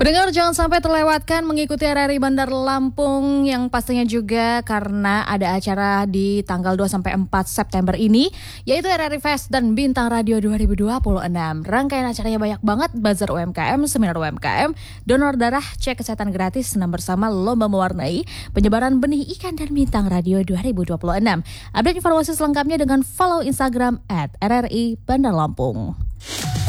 Pendengar jangan sampai terlewatkan mengikuti RRI Bandar Lampung yang pastinya juga karena ada acara di tanggal 2 sampai 4 September ini yaitu RRI Fest dan Bintang Radio 2026. Rangkaian acaranya banyak banget, bazar UMKM, seminar UMKM, donor darah, cek kesehatan gratis, senam bersama, lomba mewarnai, penyebaran benih ikan dan Bintang Radio 2026. Update informasi selengkapnya dengan follow Instagram @RRI Bandar Lampung.